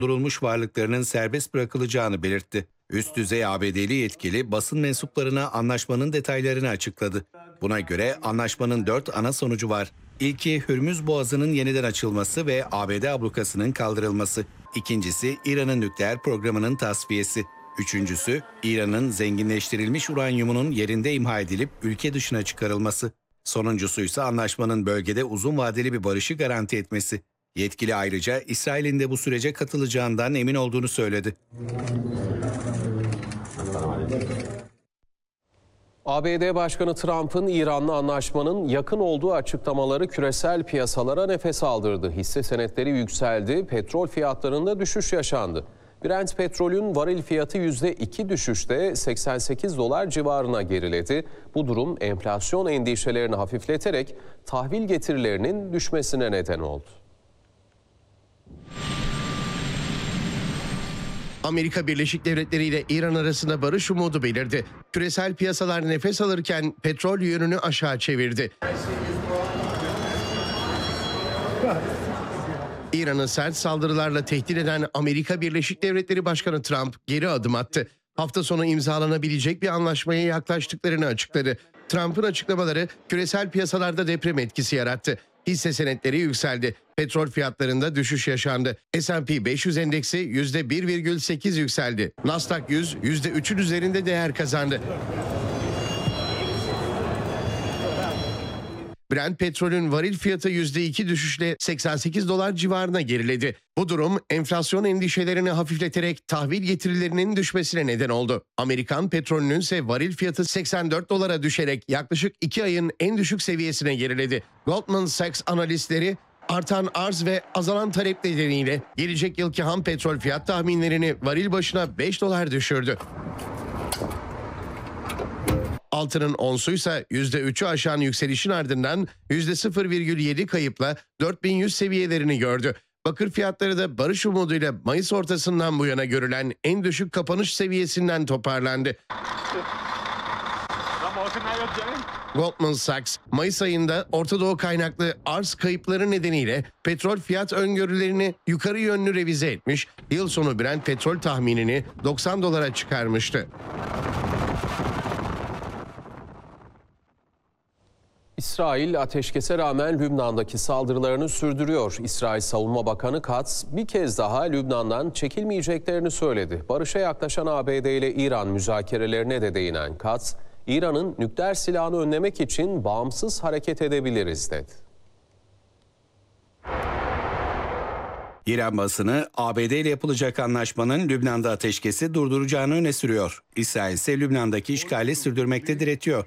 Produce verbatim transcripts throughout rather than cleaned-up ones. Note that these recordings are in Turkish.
durulmuş varlıklarının serbest bırakılacağını belirtti. Üst düzey A B D'li yetkili basın mensuplarına anlaşmanın detaylarını açıkladı. Buna göre anlaşmanın dört ana sonucu var. İlki Hürmüz Boğazı'nın yeniden açılması ve A B D ablukasının kaldırılması. İkincisi İran'ın nükleer programının tasfiyesi. Üçüncüsü İran'ın zenginleştirilmiş uranyumunun yerinde imha edilip ülke dışına çıkarılması. Sonuncusu ise anlaşmanın bölgede uzun vadeli bir barışı garanti etmesi. Yetkili ayrıca İsrail'in de bu sürece katılacağından emin olduğunu söyledi. A B D Başkanı Trump'ın İran'la anlaşmanın yakın olduğu açıklamaları küresel piyasalara nefes aldırdı. Hisse senetleri yükseldi, petrol fiyatlarında düşüş yaşandı. Brent petrolün varil fiyatı yüzde iki düşüşte seksen sekiz dolar civarına geriledi. Bu durum enflasyon endişelerini hafifleterek tahvil getirilerinin düşmesine neden oldu. Amerika Birleşik Devletleri ile İran arasında barış umudu belirdi. Küresel piyasalar nefes alırken petrol yönünü aşağı çevirdi. İran'ı sert saldırılarla tehdit eden Amerika Birleşik Devletleri Başkanı Trump geri adım attı. Hafta sonu imzalanabilecek bir anlaşmaya yaklaştıklarını açıkladı. Trump'ın açıklamaları küresel piyasalarda deprem etkisi yarattı. Hisse senetleri yükseldi. Petrol fiyatlarında düşüş yaşandı. S and P beş yüz endeksi yüzde bir virgül sekiz yükseldi. Nasdaq yüz yüzde üçün üzerinde değer kazandı. Brent petrolün varil fiyatı yüzde iki düşüşle seksen sekiz dolar civarına geriledi. Bu durum enflasyon endişelerini hafifleterek tahvil getirilerinin düşmesine neden oldu. Amerikan petrolünün ise varil fiyatı seksen dört dolara düşerek yaklaşık iki ayın en düşük seviyesine geriledi. Goldman Sachs analistleri artan arz ve azalan talep nedeniyle gelecek yılki ham petrol fiyat tahminlerini varil başına beş dolar düşürdü. Altının onsuysa yüzde üçü aşan yükselişin ardından yüzde sıfır virgül yedi kayıpla dört bin yüz seviyelerini gördü. Bakır fiyatları da barış umuduyla Mayıs ortasından bu yana görülen en düşük kapanış seviyesinden toparlandı. Goldman Sachs, Mayıs ayında Orta Doğu kaynaklı arz kayıpları nedeniyle petrol fiyat öngörülerini yukarı yönlü revize etmiş, yıl sonu Brent petrol tahminini doksan dolara çıkarmıştı. İsrail ateşkese rağmen Lübnan'daki saldırılarını sürdürüyor. İsrail Savunma Bakanı Katz bir kez daha Lübnan'dan çekilmeyeceklerini söyledi. Barışa yaklaşan A B D ile İran müzakerelerine de değinen Katz, İran'ın nükleer silahını önlemek için bağımsız hareket edebiliriz dedi. İran basını A B D ile yapılacak anlaşmanın Lübnan'da ateşkesi durduracağını öne sürüyor. İsrail ise Lübnan'daki işgali sürdürmekte diretiyor.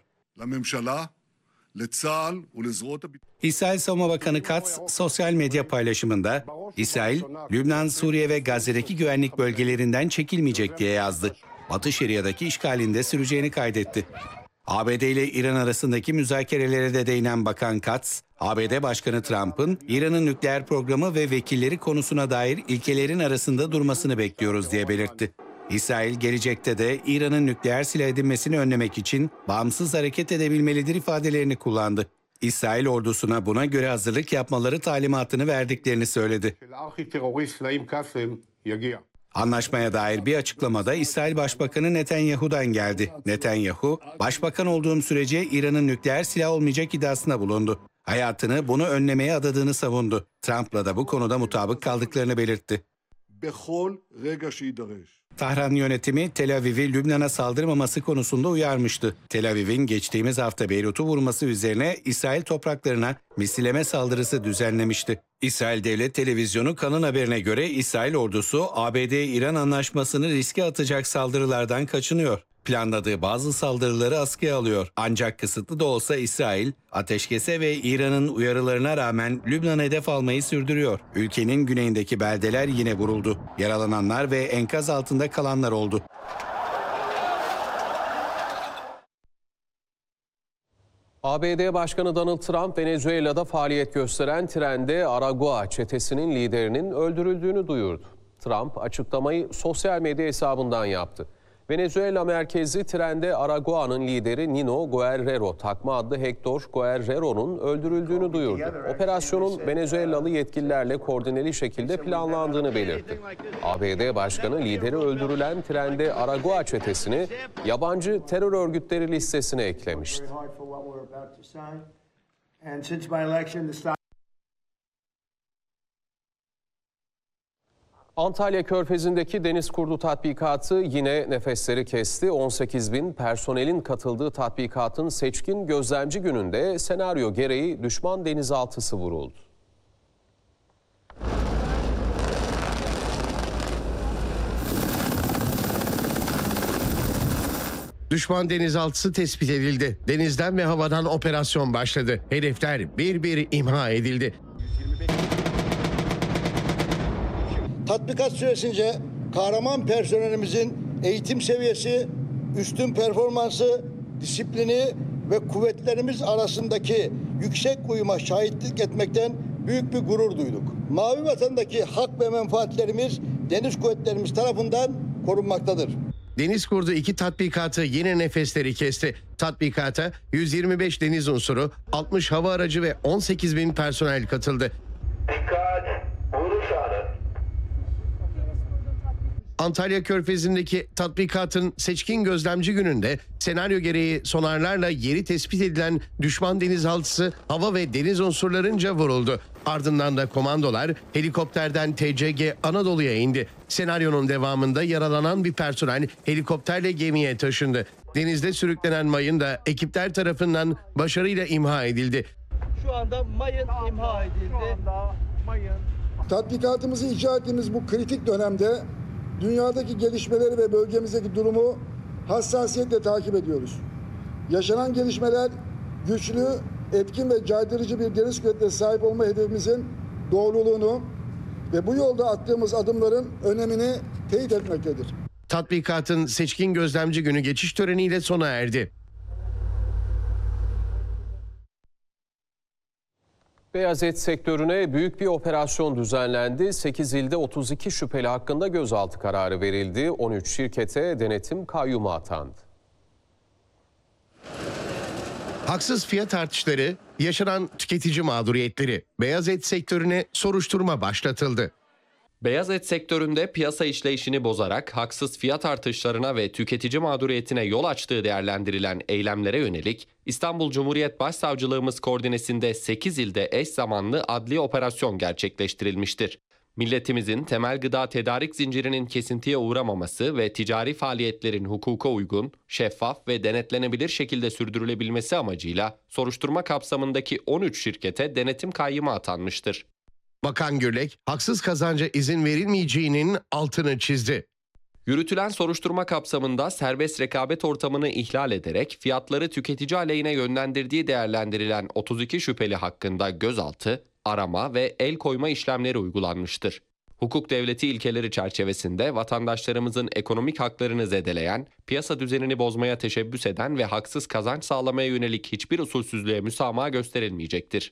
İsrail Savunma Bakanı Katz sosyal medya paylaşımında İsrail, Lübnan, Suriye ve Gazze'deki güvenlik bölgelerinden çekilmeyecek diye yazdı. Batı Şeria'daki işgalinde süreceğini kaydetti. A B D ile İran arasındaki müzakerelere de değinen Bakan Katz, A B D Başkanı Trump'ın İran'ın nükleer programı ve vekilleri konusuna dair ilkelerin arasında durmasını bekliyoruz diye belirtti. İsrail gelecekte de İran'ın nükleer silah edinmesini önlemek için bağımsız hareket edebilmelidir ifadelerini kullandı. İsrail ordusuna buna göre hazırlık yapmaları talimatını verdiklerini söyledi. Anlaşmaya dair bir açıklamada İsrail Başbakanı Netanyahu'dan geldi. Netanyahu, başbakan olduğum sürece İran'ın nükleer silah olmayacak iddiasına bulundu. Hayatını bunu önlemeye adadığını savundu. Trump'la da bu konuda mutabık kaldıklarını belirtti. Tahran yönetimi Tel Aviv'i Lübnan'a saldırmaması konusunda uyarmıştı. Tel Aviv'in geçtiğimiz hafta Beyrut'u vurması üzerine İsrail topraklarına misilleme saldırısı düzenlemişti. İsrail Devlet Televizyonu Kan'ın haberine göre İsrail ordusu A B D-İran anlaşmasını riske atacak saldırılardan kaçınıyor. Planladığı bazı saldırıları askıya alıyor. Ancak kısıtlı da olsa İsrail, ateşkese ve İran'ın uyarılarına rağmen Lübnan'ı hedef almayı sürdürüyor. Ülkenin güneyindeki beldeler yine vuruldu. Yaralananlar ve enkaz altında kalanlar oldu. A B D Başkanı Donald Trump, Venezuela'da faaliyet gösteren trende Aragua çetesinin liderinin öldürüldüğünü duyurdu. Trump açıklamayı sosyal medya hesabından yaptı. Venezuela merkezi trende Aragua'nın lideri Nino Guerrero, takma adlı Hector Guerrero'nun öldürüldüğünü duyurdu. Operasyonun Venezuelalı yetkililerle koordineli şekilde planlandığını belirtti. A B D Başkanı lideri öldürülen trende Aragua çetesini yabancı terör örgütleri listesine eklemişti. Antalya Körfezi'ndeki deniz kurdu tatbikatı yine nefesleri kesti. on sekiz bin personelin katıldığı tatbikatın seçkin gözlemci gününde senaryo gereği düşman denizaltısı vuruldu. Düşman denizaltısı tespit edildi. Denizden ve havadan operasyon başladı. Hedefler bir bir imha edildi. Tatbikat süresince kahraman personelimizin eğitim seviyesi, üstün performansı, disiplini ve kuvvetlerimiz arasındaki yüksek uyuma şahitlik etmekten büyük bir gurur duyduk. Mavi Vatan'daki hak ve menfaatlerimiz deniz kuvvetlerimiz tarafından korunmaktadır. Deniz Kurdu iki tatbikatı yine nefesleri kesti. Tatbikata yüz yirmi beş deniz unsuru, altmış hava aracı ve on sekiz bin personel katıldı. Dikkat! Vuruş anı. Antalya Körfezi'ndeki tatbikatın seçkin gözlemci gününde senaryo gereği sonarlarla yeri tespit edilen düşman denizaltısı hava ve deniz unsurlarınca vuruldu. Ardından da komandolar helikopterden T C G Anadolu'ya indi. Senaryonun devamında yaralanan bir personel helikopterle gemiye taşındı. Denizde sürüklenen mayın da ekipler tarafından başarıyla imha edildi. Şu anda mayın imha edildi. Tatbikatımızı icra ettiğimiz bu kritik dönemde dünyadaki gelişmeleri ve bölgemizdeki durumu hassasiyetle takip ediyoruz. Yaşanan gelişmeler güçlü, etkin ve caydırıcı bir deniz kuvvetine sahip olma hedefimizin doğruluğunu ve bu yolda attığımız adımların önemini teyit etmektedir. Tatbikatın seçkin gözlemci günü geçiş töreniyle sona erdi. Beyaz et sektörüne büyük bir operasyon düzenlendi. sekiz ilde otuz iki şüpheli hakkında gözaltı kararı verildi. on üç şirkete denetim kayyumu atandı. Haksız fiyat artışları, yaşanan tüketici mağduriyetleri, beyaz et sektörüne soruşturma başlatıldı. Beyaz et sektöründe piyasa işleyişini bozarak haksız fiyat artışlarına ve tüketici mağduriyetine yol açtığı değerlendirilen eylemlere yönelik İstanbul Cumhuriyet Başsavcılığımız koordinesinde sekiz ilde eş zamanlı adli operasyon gerçekleştirilmiştir. Milletimizin temel gıda tedarik zincirinin kesintiye uğramaması ve ticari faaliyetlerin hukuka uygun, şeffaf ve denetlenebilir şekilde sürdürülebilmesi amacıyla soruşturma kapsamındaki on üç şirkete denetim kayyımı atanmıştır. Bakan Gürlek, haksız kazanca izin verilmeyeceğinin altını çizdi. Yürütülen soruşturma kapsamında serbest rekabet ortamını ihlal ederek fiyatları tüketici aleyhine yönlendirdiği değerlendirilen otuz iki şüpheli hakkında gözaltı, arama ve el koyma işlemleri uygulanmıştır. Hukuk devleti ilkeleri çerçevesinde vatandaşlarımızın ekonomik haklarını zedeleyen, piyasa düzenini bozmaya teşebbüs eden ve haksız kazanç sağlamaya yönelik hiçbir usulsüzlüğe müsamaha gösterilmeyecektir.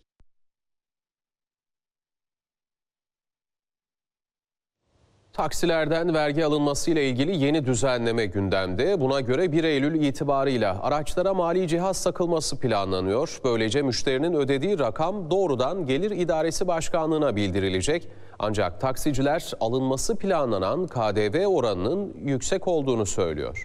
Taksilerden vergi alınması ile ilgili yeni düzenleme gündemde. Buna göre bir Eylül itibarıyla araçlara mali cihaz takılması planlanıyor. Böylece müşterinin ödediği rakam doğrudan Gelir İdaresi Başkanlığı'na bildirilecek. Ancak taksiciler alınması planlanan K D V oranının yüksek olduğunu söylüyor.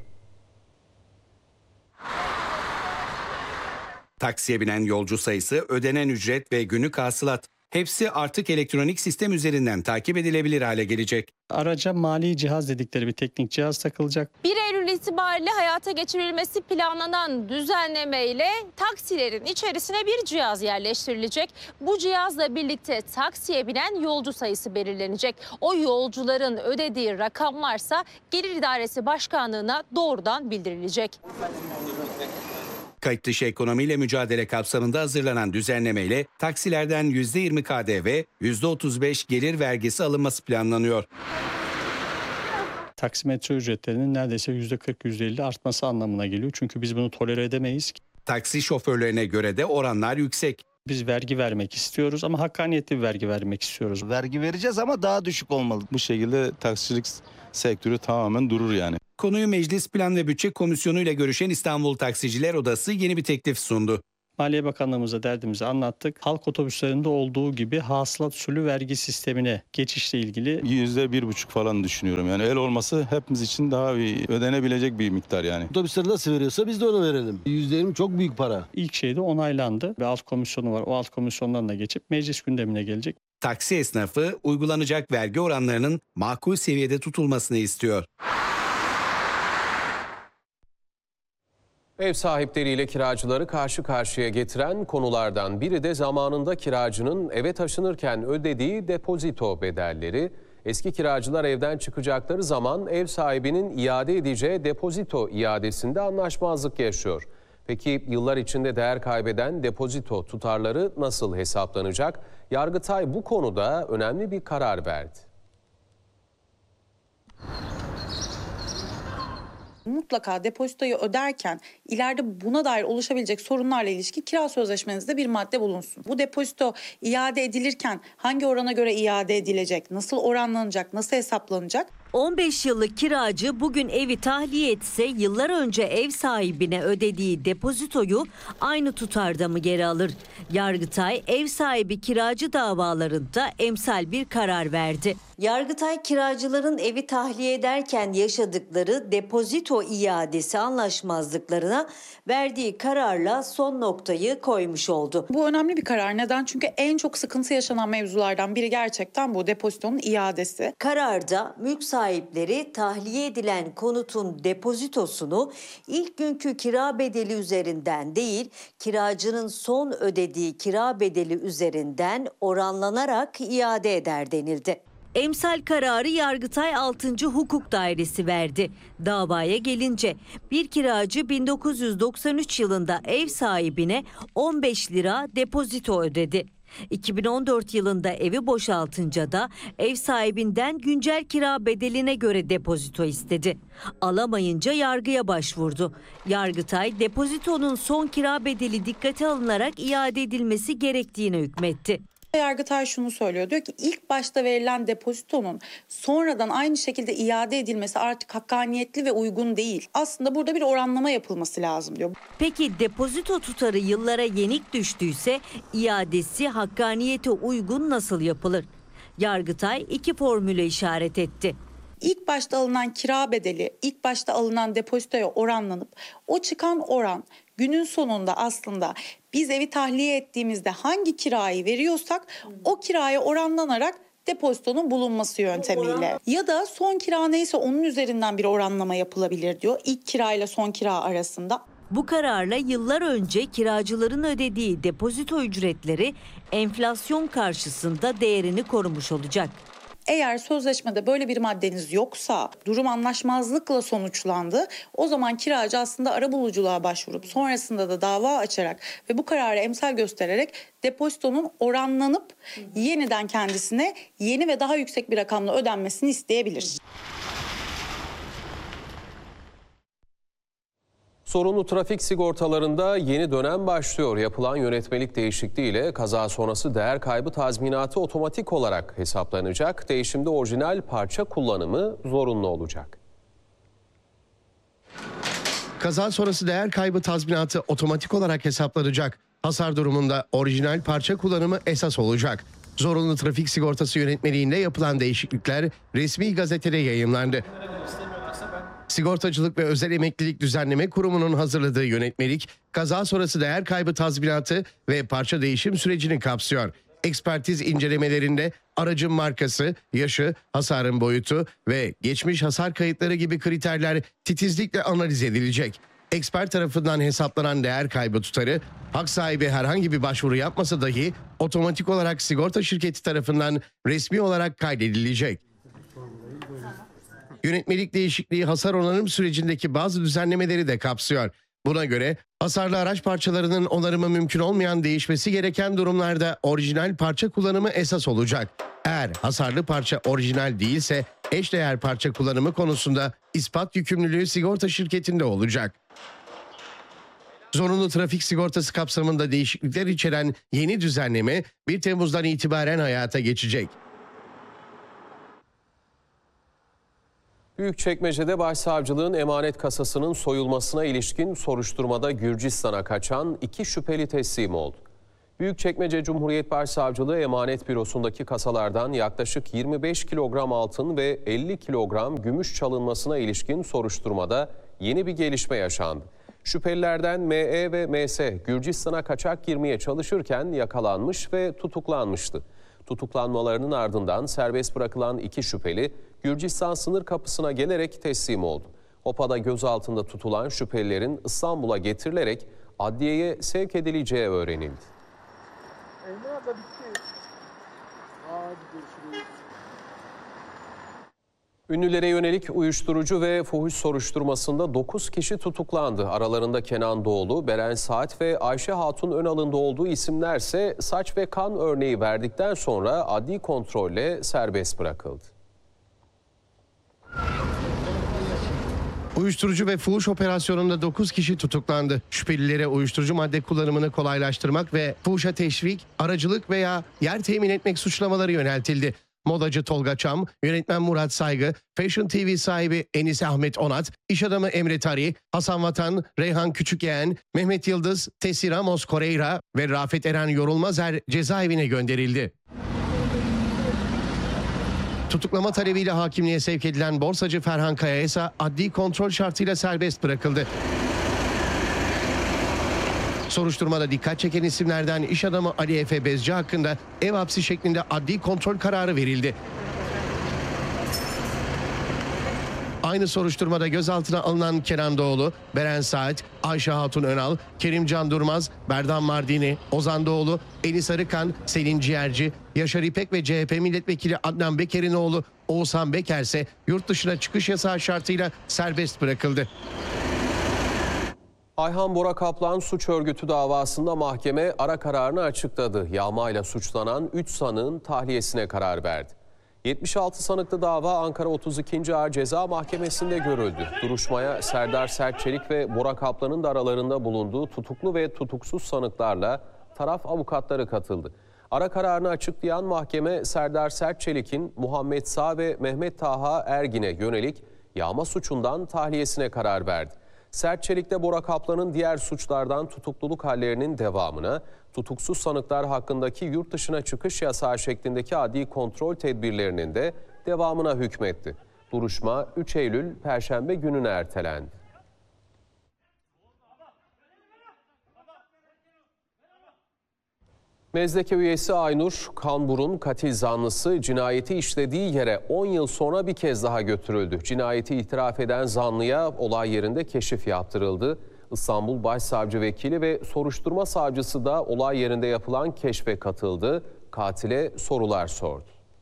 Taksiye binen yolcu sayısı, ödenen ücret ve günlük hasılat hepsi artık elektronik sistem üzerinden takip edilebilir hale gelecek. Araca mali cihaz dedikleri bir teknik cihaz takılacak. bir Eylül itibariyle hayata geçirilmesi planlanan düzenlemeyle taksilerin içerisine bir cihaz yerleştirilecek. Bu cihazla birlikte taksiye binen yolcu sayısı belirlenecek. O yolcuların ödediği rakamlarsa Gelir İdaresi Başkanlığı'na doğrudan bildirilecek. Kayıt dışı ekonomiyle mücadele kapsamında hazırlanan düzenlemeyle taksilerden yüzde yirmi K D V, yüzde otuz beş gelir vergisi alınması planlanıyor. Taksimetre ücretlerinin neredeyse yüzde kırk yüzde elli artması anlamına geliyor. Çünkü biz bunu tolere edemeyiz. Taksi şoförlerine göre de oranlar yüksek. Biz vergi vermek istiyoruz ama hakkaniyetli bir vergi vermek istiyoruz. Vergi vereceğiz ama daha düşük olmalı. Bu şekilde taksicilik sektörü tamamen durur yani. Konuyu Meclis Plan ve Bütçe Komisyonu ile görüşen İstanbul Taksiciler Odası yeni bir teklif sundu. Maliye Bakanlığımıza derdimizi anlattık. Halk otobüslerinde olduğu gibi hasılat usulü vergi sistemine geçişle ilgili yüzde bir buçuk falan düşünüyorum. Yani el olması hepimiz için daha bir ödenebilecek bir miktar yani. Otobüsleri nasıl veriyorsa biz de onu verelim. yüzde yirmi çok büyük para. ilk şeyde onaylandı. Bir alt komisyonu var. O alt komisyondan da geçip meclis gündemine gelecek. Taksi esnafı uygulanacak vergi oranlarının makul seviyede tutulmasını istiyor. Ev sahipleriyle kiracıları karşı karşıya getiren konulardan biri de zamanında kiracının eve taşınırken ödediği depozito bedelleri. Eski kiracılar evden çıkacakları zaman ev sahibinin iade edeceği depozito iadesinde anlaşmazlık yaşıyor. Peki yıllar içinde değer kaybeden depozito tutarları nasıl hesaplanacak? Yargıtay bu konuda önemli bir karar verdi. Mutlaka depozitoyu öderken ileride buna dair oluşabilecek sorunlarla ilişkin kira sözleşmenizde bir madde bulunsun. Bu depozito iade edilirken hangi orana göre iade edilecek, nasıl oranlanacak, nasıl hesaplanacak? on beş yıllık kiracı bugün evi tahliye etse yıllar önce ev sahibine ödediği depozitoyu aynı tutarda mı geri alır? Yargıtay ev sahibi kiracı davalarında emsal bir karar verdi. Yargıtay kiracıların evi tahliye ederken yaşadıkları depozito iadesi anlaşmazlıklarına verdiği kararla son noktayı koymuş oldu. Bu önemli bir karar. Neden? Çünkü en çok sıkıntı yaşanan mevzulardan biri gerçekten bu depozitonun iadesi. Kararda mülk sahipleri tahliye edilen konutun depozitosunu ilk günkü kira bedeli üzerinden değil, kiracının son ödediği kira bedeli üzerinden oranlanarak iade eder denildi. Emsal kararı Yargıtay altıncı Hukuk Dairesi verdi. Davaya gelince bir kiracı bin dokuz yüz doksan üç yılında ev sahibine on beş lira depozito ödedi. iki bin on dört yılında evi boşaltınca da ev sahibinden güncel kira bedeline göre depozito istedi. Alamayınca yargıya başvurdu. Yargıtay depozitonun son kira bedeli dikkate alınarak iade edilmesi gerektiğine hükmetti. Yargıtay şunu söylüyor, diyor ki ilk başta verilen depozitonun sonradan aynı şekilde iade edilmesi artık hakkaniyetli ve uygun değil. Aslında burada bir oranlama yapılması lazım diyor. Peki depozito tutarı yıllara yenik düştüyse iadesi hakkaniyete uygun nasıl yapılır? Yargıtay iki formüle işaret etti. İlk başta alınan kira bedeli, ilk başta alınan depozitoya oranlanıp o çıkan oran günün sonunda aslında biz evi tahliye ettiğimizde hangi kirayı veriyorsak o kiraya oranlanarak depozitonun bulunması yöntemiyle. Ya da son kira neyse onun üzerinden bir oranlama yapılabilir diyor. İlk kirayla son kira arasında. Bu kararla yıllar önce kiracıların ödediği depozito ücretleri enflasyon karşısında değerini korumuş olacak. Eğer sözleşmede böyle bir maddeniz yoksa, durum anlaşmazlıkla sonuçlandı, o zaman kiracı aslında arabuluculuğa başvurup sonrasında da dava açarak ve bu kararı emsal göstererek depozitonun oranlanıp yeniden kendisine yeni ve daha yüksek bir rakamla ödenmesini isteyebilir. Sorunlu trafik sigortalarında yeni dönem başlıyor. Yapılan yönetmelik değişikliğiyle kaza sonrası değer kaybı tazminatı otomatik olarak hesaplanacak. Değişimde orijinal parça kullanımı zorunlu olacak. Kaza sonrası değer kaybı tazminatı otomatik olarak hesaplanacak. Hasar durumunda orijinal parça kullanımı esas olacak. Zorunlu trafik sigortası yönetmeliğinde yapılan değişiklikler resmi gazetede yayımlandı. Sigortacılık ve Özel Emeklilik Düzenleme Kurumu'nun hazırladığı yönetmelik, kaza sonrası değer kaybı tazminatı ve parça değişim sürecini kapsıyor. Ekspertiz incelemelerinde aracın markası, yaşı, hasarın boyutu ve geçmiş hasar kayıtları gibi kriterler titizlikle analiz edilecek. Eksper tarafından hesaplanan değer kaybı tutarı, hak sahibi herhangi bir başvuru yapmasa dahi otomatik olarak sigorta şirketi tarafından resmi olarak kaydedilecek. Yönetmelik değişikliği hasar onarım sürecindeki bazı düzenlemeleri de kapsıyor. Buna göre hasarlı araç parçalarının onarımı mümkün olmayan değişmesi gereken durumlarda orijinal parça kullanımı esas olacak. Eğer hasarlı parça orijinal değilse eşdeğer parça kullanımı konusunda ispat yükümlülüğü sigorta şirketinde olacak. Zorunlu trafik sigortası kapsamında değişiklikler içeren yeni düzenleme bir Temmuz'dan itibaren hayata geçecek. Büyükçekmece'de Başsavcılığın emanet kasasının soyulmasına ilişkin soruşturmada Gürcistan'a kaçan iki şüpheli teslim oldu. Büyükçekmece Cumhuriyet Başsavcılığı Emanet Bürosu'ndaki kasalardan yaklaşık yirmi beş kilogram altın ve elli kilogram gümüş çalınmasına ilişkin soruşturmada yeni bir gelişme yaşandı. Şüphelilerden M E ve M S Gürcistan'a kaçak girmeye çalışırken yakalanmış ve tutuklanmıştı. Tutuklanmalarının ardından serbest bırakılan iki şüpheli Gürcistan sınır kapısına gelerek teslim oldu. Hopa'da gözaltında tutulan şüphelilerin İstanbul'a getirilerek adliyeye sevk edileceği öğrenildi. Ünlülere yönelik uyuşturucu ve fuhuş soruşturmasında dokuz kişi tutuklandı. Aralarında Kenan Doğulu, Beren Saat ve Ayşe Hatun Önal'ın olduğu isimlerse saç ve kan örneği verdikten sonra adli kontrolle serbest bırakıldı. Uyuşturucu ve fuhuş operasyonunda dokuz kişi tutuklandı. Şüphelilere uyuşturucu madde kullanımını kolaylaştırmak ve fuhuşa teşvik, aracılık veya yer temin etmek suçlamaları yöneltildi. Modacı Tolga Çam, yönetmen Murat Saygı, Fashion T V sahibi Enis Ahmet Onat, iş adamı Emre Tari, Hasan Vatan, Reyhan Küçükyeğen, Mehmet Yıldız, Tesi Ramos Correira ve Rafet Eren Yorulmazer cezaevine gönderildi. Tutuklama talebiyle hakimliğe sevk edilen borsacı Ferhan Kaya ise adli kontrol şartıyla serbest bırakıldı. Soruşturmada dikkat çeken isimlerden iş adamı Ali Efe Bezci hakkında ev hapsi şeklinde adli kontrol kararı verildi. Aynı soruşturmada gözaltına alınan Kenan Doğulu, Beren Saat, Ayşe Hatun Önal, Kerimcan Durmaz, Berdan Mardini, Ozan Doğulu, Enis Arıkan, Selin Ciğerci, Yaşar İpek ve C H P milletvekili Adnan Beker'in oğlu Oğuzhan Beker ise yurt dışına çıkış yasağı şartıyla serbest bırakıldı. Ayhan Bora Kaplan suç örgütü davasında mahkeme ara kararını açıkladı. Yağmayla suçlanan üç sanığın tahliyesine karar verdi. yetmiş altı sanıklı dava Ankara otuz ikinci Ağır Ceza Mahkemesi'nde görüldü. Duruşmaya Serdar Sertçelik ve Bora Kaplan'ın da aralarında bulunduğu tutuklu ve tutuksuz sanıklarla taraf avukatları katıldı. Ara kararını açıklayan mahkeme Serdar Sertçelik'in Muhammed Sağ ve Mehmet Taha Ergin'e yönelik yağma suçundan tahliyesine karar verdi. Sertçelik'te Bora Kaplan'ın diğer suçlardan tutukluluk hallerinin devamına, tutuksuz sanıklar hakkındaki yurt dışına çıkış yasağı şeklindeki adli kontrol tedbirlerinin de devamına hükmetti. Duruşma üç Eylül Perşembe gününe ertelendi. Mezdeke üyesi Aynur Kambur'un katil zanlısı cinayeti işlediği yere on yıl sonra bir kez daha götürüldü. Cinayeti itiraf eden zanlıya olay yerinde keşif yaptırıldı. İstanbul Başsavcı Vekili ve soruşturma savcısı da olay yerinde yapılan keşfe katıldı. Katile sorular sordu.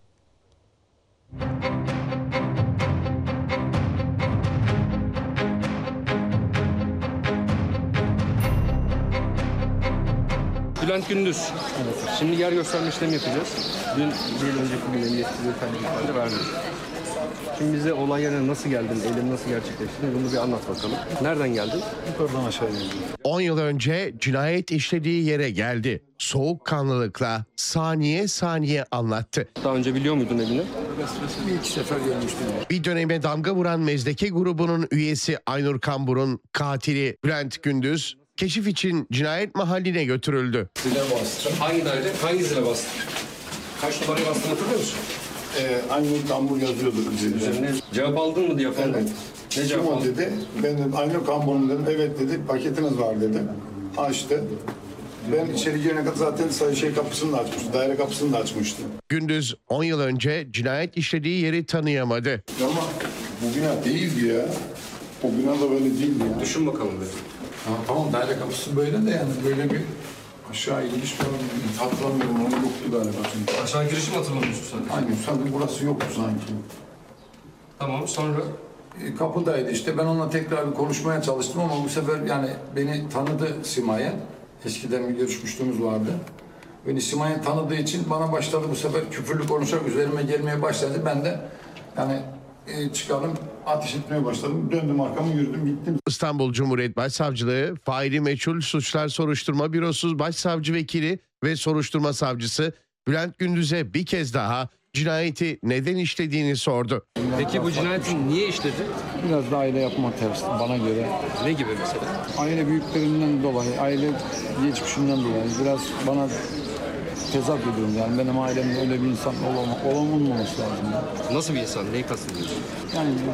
Bülent Gündüz. Evet. Şimdi yer gösterme işlemi yapacağız. Dün değil önceki gün emniyet müdürü verdi. Şimdi bize olay yerine nasıl geldin, eylemi nasıl gerçekleştirdin bunu bir anlat bakalım. Nereden geldin? Yukarıdan aşağı geldim. on yıl önce cinayet işlediği yere geldi. Soğukkanlılıkla saniye saniye anlattı. Daha önce biliyor muydun evini? Bir iki sefer gelmiştim. Bir döneme damga vuran Mezdeke grubunun üyesi Aynur Kambur'un katili Bülent Gündüz keşif için cinayet mahalline götürüldü. Zile bastı. Hangi daire? Hangi zile bastı? Kaç numaraya bastığını hatırlıyor musun? Ee, Aynur Kambur yazıyordu üzerine. Cevap aldın mı diye falan. Evet. Ne cevap aldın? dedi. Ben dedim Aynur Kambur'un dedim. Evet dedi. Paketiniz var dedi. Açtı. Ben içeri girene kadar zaten şey kapısını da açmıştı. Daire kapısını da açmıştı. Gündüz on yıl önce cinayet işlediği yeri tanıyamadı. Ama bu bina değildi ya. O bina da böyle değildi ya. Düşün bakalım dedi. Ha, tamam daire kapısı böyle de yani böyle bir aşağı iniş var. Hatırlamıyorum onu yoktu galiba çünkü. Aşağı girişi mi hatırlamıyorsun sen? Aynen sanki burası yoktu sanki. Tamam sonra? E, kapıdaydı işte ben onunla tekrar bir konuşmaya çalıştım ama bu sefer yani beni tanıdı Simay. Eskiden bir görüşmüşlüğümüz vardı. Beni Simay tanıdığı için bana başladı bu sefer küfürlü konuşarak üzerime gelmeye başladı. Ben de yani e, çıkalım ateş etmeye başladım. Döndüm arkamı yürüdüm gittim. İstanbul Cumhuriyet Başsavcılığı Faili Meçhul Suçlar Soruşturma Bürosu Başsavcı Vekili ve Soruşturma Savcısı Bülent Gündüz'e bir kez daha cinayeti neden işlediğini sordu. Peki bu cinayeti niye işledi? Biraz da aile yapma tersi bana göre. Ne gibi mesela? Aile büyüklerinden dolayı, aile geçmişinden dolayı biraz bana tezat ediyorum. Yani benim ailemde öyle bir insan olama, olamaması lazım. Nasıl bir insan? Neyi kastediyorsun? Yani